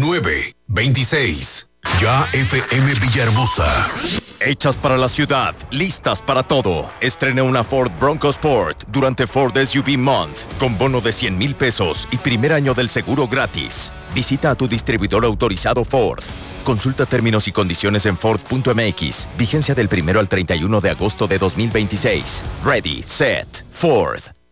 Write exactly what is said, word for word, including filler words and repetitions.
nueve veintiséis. Ya F M Villahermosa. Hechas para la ciudad, listas para todo. Estrena una Ford Bronco Sport durante Ford S U V Month con bono de cien mil pesos y primer año del seguro gratis. Visita a tu distribuidor autorizado Ford. Consulta términos y condiciones en Ford punto M X. Vigencia del primero al treinta y uno de agosto de dos mil veintiséis. Ready, set, Ford.